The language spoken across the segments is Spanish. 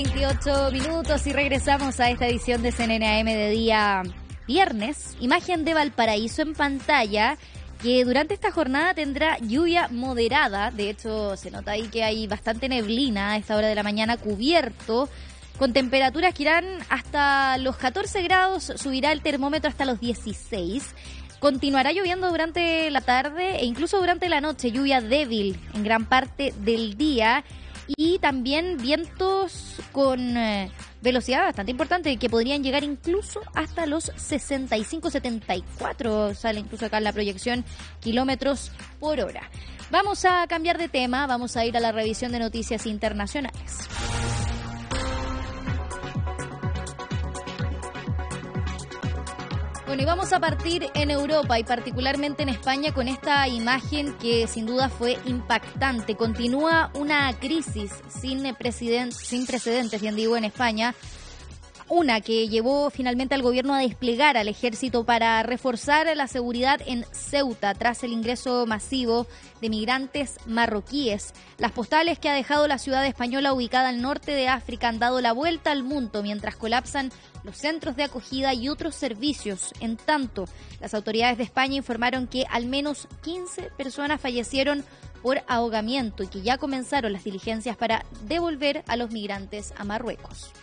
28 minutos y regresamos a esta edición de CNN AM de día viernes. Imagen de Valparaíso en pantalla, que durante esta jornada tendrá lluvia moderada. De hecho, se nota ahí que hay bastante neblina a esta hora de la mañana, cubierto, con temperaturas que irán hasta los 14 grados, subirá el termómetro hasta los 16. Continuará lloviendo durante la tarde e incluso durante la noche, lluvia débil en gran parte del día. Y también vientos con velocidad bastante importante que podrían llegar incluso hasta los 65-74, sale incluso acá en la proyección, kilómetros por hora. Vamos a cambiar de tema, vamos a ir a la revisión de noticias internacionales. Bueno, y vamos a partir en Europa y particularmente en España con esta imagen que sin duda fue impactante. Continúa una crisis sin precedentes, bien digo, en España. Una que llevó finalmente al gobierno a desplegar al ejército para reforzar la seguridad en Ceuta tras el ingreso masivo de migrantes marroquíes. Las postales que ha dejado la ciudad española ubicada al norte de África han dado la vuelta al mundo mientras colapsan los centros de acogida y otros servicios. En tanto, las autoridades de España informaron que al menos 15 personas fallecieron por ahogamiento y que ya comenzaron las diligencias para devolver a los migrantes a Marruecos.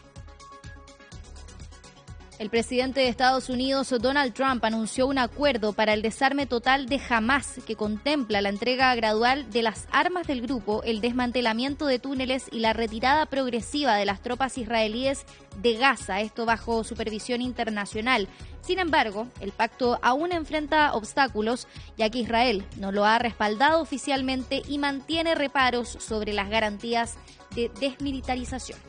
El presidente de Estados Unidos, Donald Trump, anunció un acuerdo para el desarme total de Hamás que contempla la entrega gradual de las armas del grupo, el desmantelamiento de túneles y la retirada progresiva de las tropas israelíes de Gaza, esto bajo supervisión internacional. Sin embargo, el pacto aún enfrenta obstáculos, ya que Israel no lo ha respaldado oficialmente y mantiene reparos sobre las garantías de desmilitarización.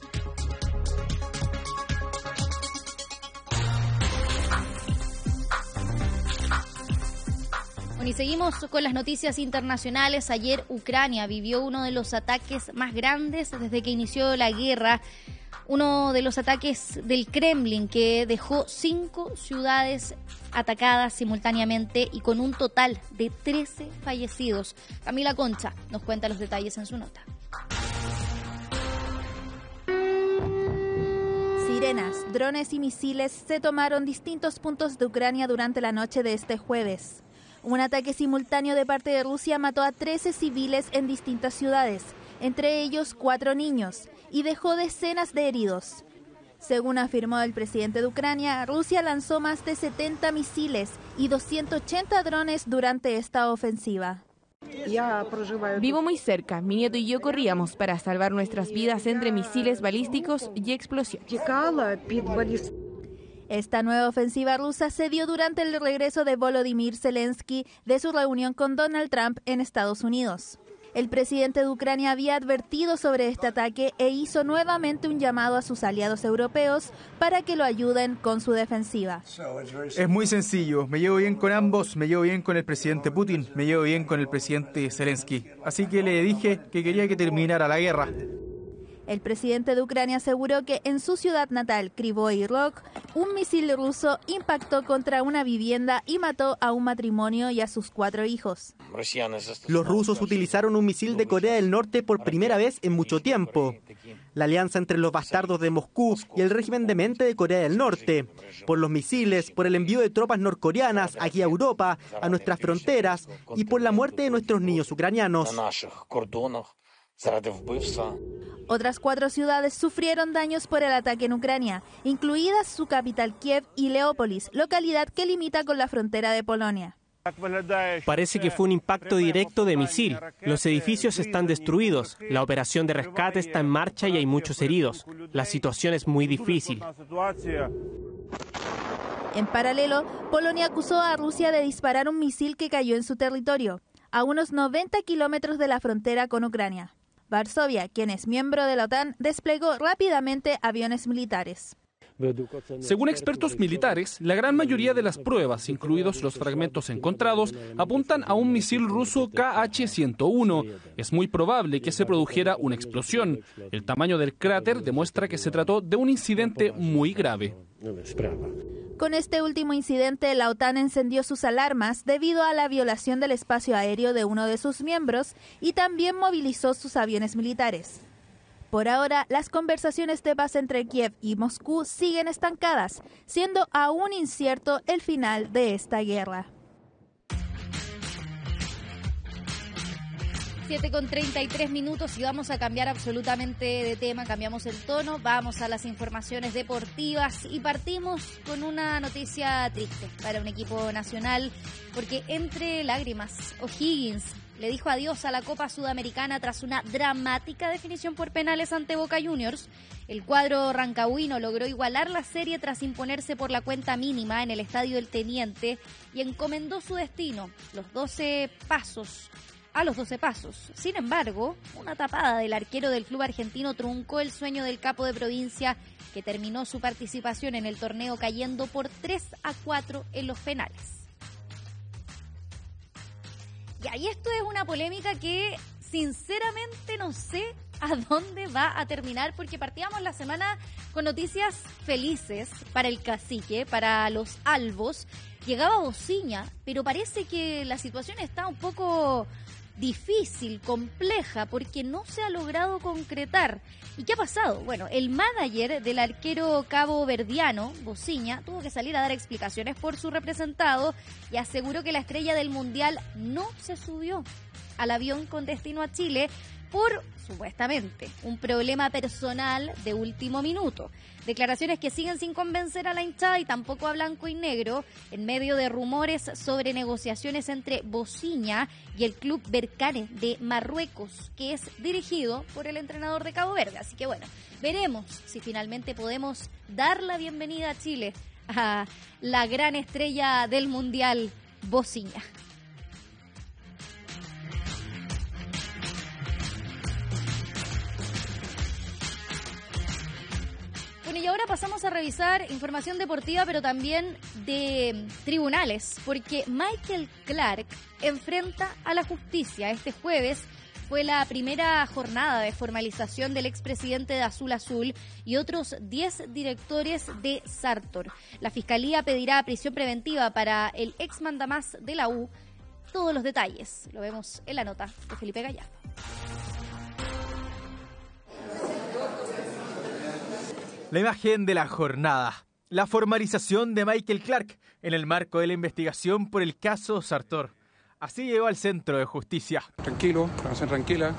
Bueno, y seguimos con las noticias internacionales. Ayer Ucrania vivió uno de los ataques más grandes desde que inició la guerra. Uno de los ataques del Kremlin que dejó 5 ciudades atacadas simultáneamente y con un total de 13 fallecidos. Camila Concha nos cuenta los detalles en su nota. Sirenas, drones y misiles se tomaron distintos puntos de Ucrania durante la noche de este jueves. Un ataque simultáneo de parte de Rusia mató a 13 civiles en distintas ciudades, entre ellos 4 niños, y dejó decenas de heridos. Según afirmó el presidente de Ucrania, Rusia lanzó más de 70 misiles y 280 drones durante esta ofensiva. Vivo muy cerca. Mi nieto y yo corríamos para salvar nuestras vidas entre misiles balísticos y explosiones. Esta nueva ofensiva rusa se dio durante el regreso de Volodymyr Zelensky de su reunión con Donald Trump en Estados Unidos. El presidente de Ucrania había advertido sobre este ataque e hizo nuevamente un llamado a sus aliados europeos para que lo ayuden con su defensiva. Es muy sencillo, me llevo bien con ambos, me llevo bien con el presidente Putin, me llevo bien con el presidente Zelensky. Así que le dije que quería que terminara la guerra. El presidente de Ucrania aseguró que en su ciudad natal, Kryvyi Rog, un misil ruso impactó contra una vivienda y mató a un matrimonio y a sus 4 hijos. Los rusos utilizaron un misil de Corea del Norte por primera vez en mucho tiempo. La alianza entre los bastardos de Moscú y el régimen demente de Corea del Norte. Por los misiles, por el envío de tropas norcoreanas aquí a Europa, a nuestras fronteras y por la muerte de nuestros niños ucranianos. Otras 4 ciudades sufrieron daños por el ataque en Ucrania, incluidas su capital Kiev y Leópolis, localidad que limita con la frontera de Polonia. Parece que fue un impacto directo de misil. Los edificios están destruidos, la operación de rescate está en marcha y hay muchos heridos. La situación es muy difícil. En paralelo, Polonia acusó a Rusia de disparar un misil que cayó en su territorio, a unos 90 kilómetros de la frontera con Ucrania. Varsovia, quien es miembro de la OTAN, desplegó rápidamente aviones militares. Según expertos militares, la gran mayoría de las pruebas, incluidos los fragmentos encontrados, apuntan a un misil ruso KH-101. Es muy probable que se produjera una explosión. El tamaño del cráter demuestra que se trató de un incidente muy grave. Con este último incidente, la OTAN encendió sus alarmas debido a la violación del espacio aéreo de uno de sus miembros y también movilizó sus aviones militares. Por ahora, las conversaciones de paz entre Kiev y Moscú siguen estancadas, siendo aún incierto el final de esta guerra. 7:33 y vamos a cambiar absolutamente de tema, cambiamos el tono, vamos a las informaciones deportivas y partimos con una noticia triste para un equipo nacional, porque entre lágrimas, O'Higgins le dijo adiós a la Copa Sudamericana tras una dramática definición por penales ante Boca Juniors. El cuadro rancagüino logró igualar la serie tras imponerse por la cuenta mínima en el Estadio del Teniente y encomendó su destino, a los 12 pasos. Sin embargo, una tapada del arquero del club argentino truncó el sueño del capo de provincia, que terminó su participación en el torneo cayendo por 3-4 en los penales. Y ahí esto es una polémica que sinceramente no sé a dónde va a terminar, porque partíamos la semana con noticias felices para el cacique, para los albos. Llegaba Bociña, pero parece que la situación está un poco difícil, compleja, porque no se ha logrado concretar. ¿Y qué ha pasado? Bueno, el manager del arquero caboverdiano, Bociña, tuvo que salir a dar explicaciones por su representado y aseguró que la estrella del Mundial no se subió al avión con destino a Chile por, supuestamente, un problema personal de último minuto. Declaraciones que siguen sin convencer a la hinchada y tampoco a blanco y negro, en medio de rumores sobre negociaciones entre Bociña y el club Berkane de Marruecos, que es dirigido por el entrenador de Cabo Verde. Así que bueno, veremos si finalmente podemos dar la bienvenida a Chile a la gran estrella del Mundial, Bociña. Bueno, y ahora pasamos a revisar información deportiva, pero también de tribunales, porque Michael Clark enfrenta a la justicia. Este jueves fue la primera jornada de formalización del expresidente de Azul Azul y otros 10 directores de Sartor. La Fiscalía pedirá prisión preventiva para el ex mandamás de la U. Todos los detalles lo vemos en la nota de Felipe Gallardo. La imagen de la jornada. La formalización de Michael Clark en el marco de la investigación por el caso Sartor. Así llegó al centro de justicia. Tranquilo, relación tranquila.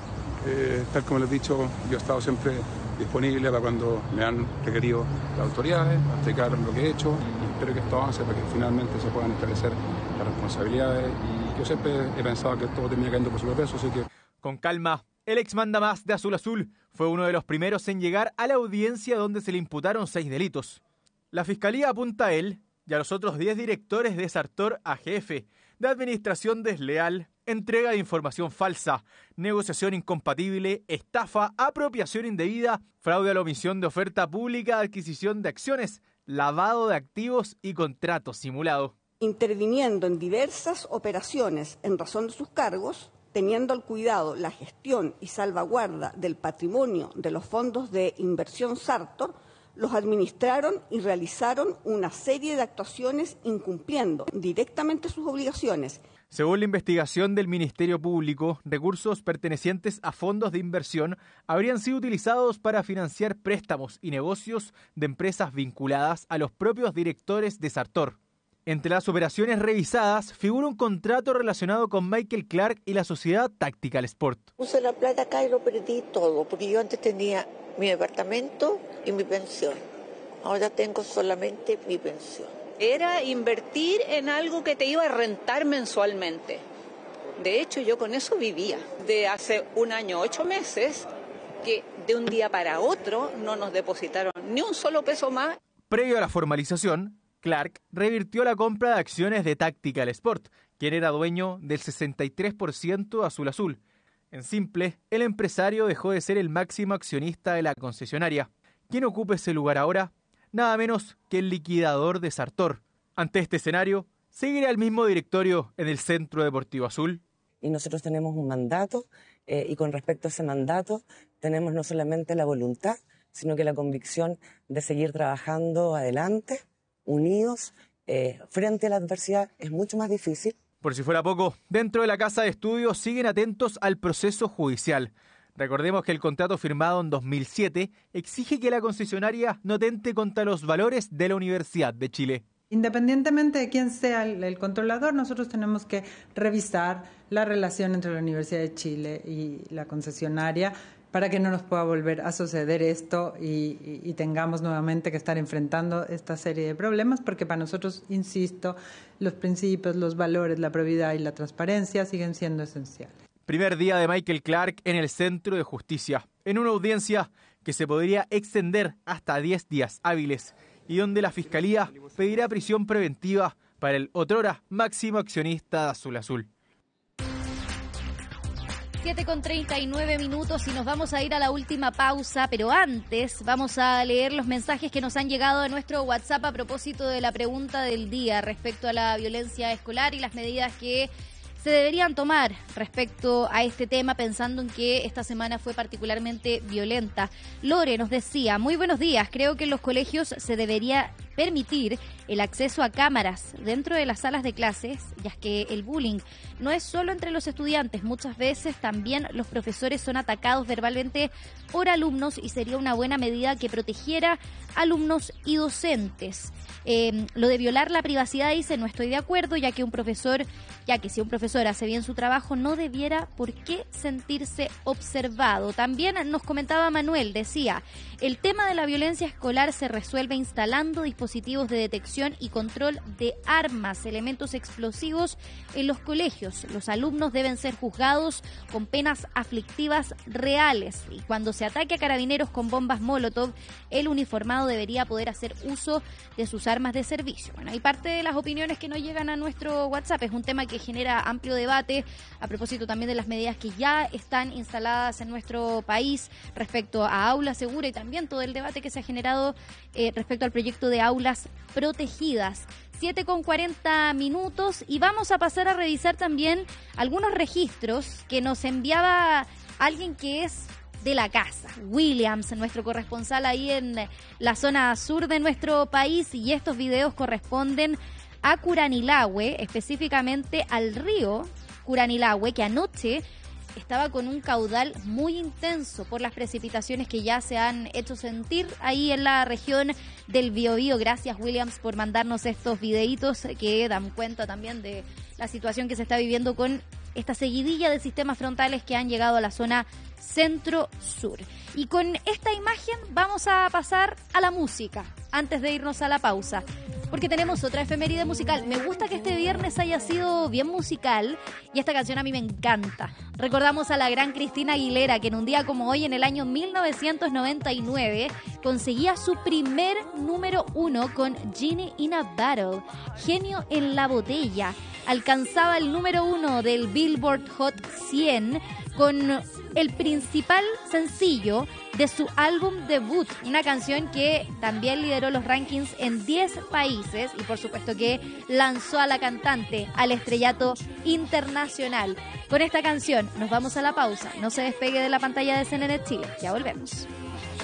Tal como les he dicho, yo he estado siempre disponible para cuando me han requerido las autoridades, para explicar lo que he hecho. Y espero que esto avance para que finalmente se puedan establecer las responsabilidades. Y yo siempre he pensado que todo tenía que ir por su peso, así que... Con calma. El ex mandamás de Azul Azul fue uno de los primeros en llegar a la audiencia donde se le imputaron 6 delitos. La Fiscalía apunta a él y a los otros 10 directores de Sartor AGF, de administración desleal, entrega de información falsa, negociación incompatible, estafa, apropiación indebida, fraude a la omisión de oferta pública, adquisición de acciones, lavado de activos y contrato simulado. Interviniendo en diversas operaciones en razón de sus cargos, teniendo al cuidado la gestión y salvaguarda del patrimonio de los fondos de inversión Sartor, los administraron y realizaron una serie de actuaciones incumpliendo directamente sus obligaciones. Según la investigación del Ministerio Público, recursos pertenecientes a fondos de inversión habrían sido utilizados para financiar préstamos y negocios de empresas vinculadas a los propios directores de Sartor. Entre las operaciones revisadas figura un contrato relacionado con Michael Clark y la sociedad Tactical Sport. Puse la plata acá y lo perdí todo, porque yo antes tenía mi departamento y mi pensión. Ahora tengo solamente mi pensión. Era invertir en algo que te iba a rentar mensualmente. De hecho, yo con eso vivía. De hace 1 año, 8 meses, que de un día para otro no nos depositaron ni un solo peso más. Previo a la formalización, Clark revirtió la compra de acciones de Tactical Sport, quien era dueño del 63% de Azul Azul. En simple, el empresario dejó de ser el máximo accionista de la concesionaria. ¿Quién ocupa ese lugar ahora? Nada menos que el liquidador de Sartor. Ante este escenario, ¿seguirá el mismo directorio en el Centro Deportivo Azul? Y nosotros tenemos un mandato, y con respecto a ese mandato, tenemos no solamente la voluntad, sino que la convicción de seguir trabajando adelante, unidos, frente a la adversidad. Es mucho más difícil. Por si fuera poco, dentro de la Casa de Estudios siguen atentos al proceso judicial. Recordemos que el contrato firmado en 2007 exige que la concesionaria no atente contra los valores de la Universidad de Chile. Independientemente de quién sea el controlador, nosotros tenemos que revisar la relación entre la Universidad de Chile y la concesionaria para que no nos pueda volver a suceder esto y tengamos nuevamente que estar enfrentando esta serie de problemas, porque para nosotros, insisto, los principios, los valores, la probidad y la transparencia siguen siendo esenciales. Primer día de Michael Clark en el Centro de Justicia, en una audiencia que se podría extender hasta 10 días hábiles y donde la Fiscalía pedirá prisión preventiva para el otrora máximo accionista de Azul Azul. 7:39 y nos vamos a ir a la última pausa, pero antes vamos a leer los mensajes que nos han llegado a nuestro WhatsApp a propósito de la pregunta del día respecto a la violencia escolar y las medidas que se deberían tomar respecto a este tema, pensando en que esta semana fue particularmente violenta. Lore nos decía: muy buenos días, creo que en los colegios se debería permitir el acceso a cámaras dentro de las salas de clases, ya que el bullying no es solo entre los estudiantes, muchas veces también los profesores son atacados verbalmente por alumnos y sería una buena medida que protegiera alumnos y docentes. Lo de violar la privacidad, dice, no estoy de acuerdo, ya que si un profesor hace bien su trabajo no debiera por qué sentirse observado. También nos comentaba Manuel, decía: el tema de la violencia escolar se resuelve instalando dispositivos de detección y control de armas, elementos explosivos en los colegios. Los alumnos deben ser juzgados con penas aflictivas reales y cuando se ataque a carabineros con bombas Molotov, el uniformado debería poder hacer uso de sus armas de servicio. Bueno, y parte de las opiniones que nos llegan a nuestro WhatsApp es un tema que genera amplio debate a propósito también de las medidas que ya están instaladas en nuestro país respecto a aulas seguras y también todo el debate que se ha generado respecto al proyecto de aulas protegidas. 7:40 y vamos a pasar a revisar también algunos registros que nos enviaba alguien que es de la casa, Williams, nuestro corresponsal ahí en la zona sur de nuestro país, y estos videos corresponden a Curanilahue, específicamente al río Curanilahue, que anoche estaba con un caudal muy intenso por las precipitaciones que ya se han hecho sentir ahí en la región del Biobío. Gracias, Williams, por mandarnos estos videitos que dan cuenta también de la situación que se está viviendo con esta seguidilla de sistemas frontales que han llegado a la zona centro-sur. Y con esta imagen vamos a pasar a la música antes de irnos a la pausa, porque tenemos otra efeméride musical. Me gusta que este viernes haya sido bien musical y esta canción a mí me encanta. Recordamos a la gran Cristina Aguilera, que en un día como hoy, en el año 1999, conseguía su primer número 1 con Genie in a Bottle, Genio en la botella. Alcanzaba el número 1 del Billboard Hot 100 con el principal sencillo de su álbum debut, una canción que también lideró los rankings en 10 países y por supuesto que lanzó a la cantante al estrellato internacional. Con esta canción nos vamos a la pausa. No se despegue de la pantalla de CNN Chile. Ya volvemos.